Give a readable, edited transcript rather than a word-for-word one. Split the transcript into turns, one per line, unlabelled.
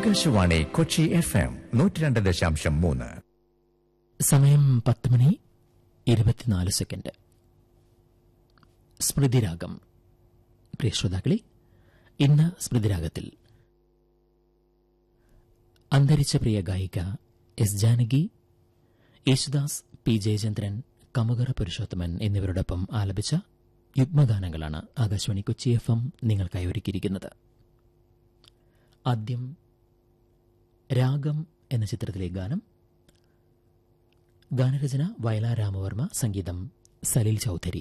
Akashvani Kochi FM 102.3.
സമയം 10:24. സ്മൃതിരാഗം. പ്രിയ ശ്രോതാക്കളെ, ഇന്ന് സ്മൃതിരാഗത്തിൽ അന്തരിച്ച പ്രിയ ഗായിക എസ് ജാനകി, യേശുദാസ്, പി ജയചന്ദ്രൻ, കമുകറ പുരുഷോത്തമൻ എന്നിവരോടൊപ്പം ആലപിച്ച യുഗ്മഗാനങ്ങളാണ് ആകാശവാണി കൊച്ചി FM നിങ്ങൾക്കായി ഒരുക്കിയിരിക്കുന്നത്. ആദ്യം രാഗം എന്ന ചിത്രത്തിലെ ഗാനം. ഗാനരചന വയലാർ രാമവർമ്മ, സംഗീതം സലിൽ ചൌധരി.